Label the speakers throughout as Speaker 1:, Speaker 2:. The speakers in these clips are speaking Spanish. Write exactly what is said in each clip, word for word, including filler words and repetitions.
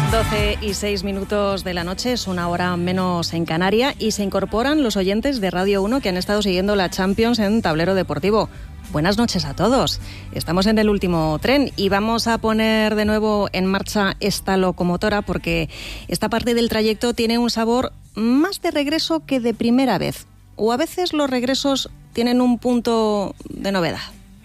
Speaker 1: doce y seis minutos de la noche, es una hora menos en Canarias, y se incorporan los oyentes de Radio uno que han estado siguiendo la Champions en Tablero Deportivo. Buenas noches a todos. Estamos en el último tren y vamos a poner de nuevo en marcha esta locomotora porque esta parte del trayecto tiene un sabor más de regreso que de primera vez. O a veces los regresos tienen un punto de novedad.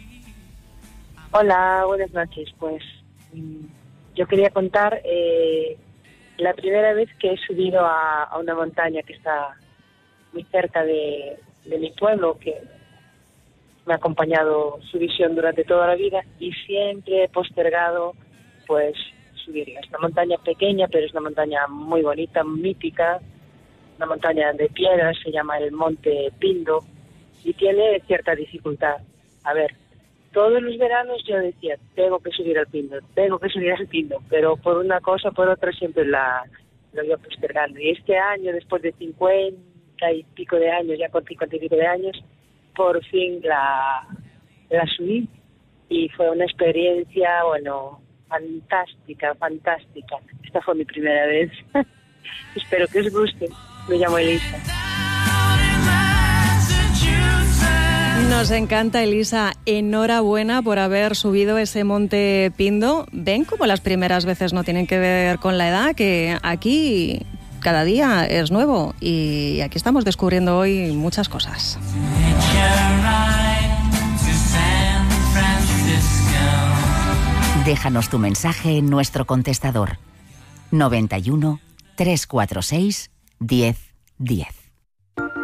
Speaker 2: Hola, buenas noches. Pues yo quería contar eh, la primera vez que he subido a, a una montaña que está muy cerca de, de mi pueblo, que me ha acompañado su visión durante toda la vida y siempre he postergado pues subirla. Es una montaña pequeña, pero es una montaña muy bonita, mítica, una montaña de piedras, se llama el Monte Pindo y tiene cierta dificultad. A ver, todos los veranos yo decía, tengo que subir al Pindo, tengo que subir al Pindo, pero por una cosa o por otra siempre la lo iba postergando. Y este año, después de cincuenta y pico de años, ya con cincuenta y pico de años, por fin la, la subí y fue una experiencia, bueno, fantástica, fantástica. Esta fue mi primera vez. Espero que os guste. Me llamo Elisa.
Speaker 1: Nos encanta, Elisa. Enhorabuena por haber subido ese Monte Pindo. Ven como las primeras veces no tienen que ver con la edad, que aquí cada día es nuevo y aquí estamos descubriendo hoy muchas cosas.
Speaker 3: Déjanos tu mensaje en nuestro contestador noventa y uno, trescientos cuarenta y seis, diez, diez.